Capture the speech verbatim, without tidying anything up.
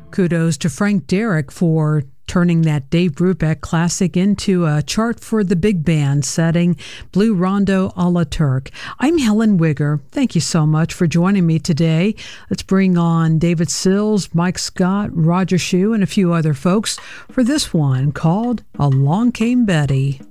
Kudos to Frank Derrick for turning that Dave Brubeck classic into a chart for the big band setting, Blue Rondo a la Turk. I'm Helen Wigger. Thank you so much for joining me today. Let's bring on David Sills, Mike Scott, Roger Shue, and a few other folks for this one called Along Came Betty.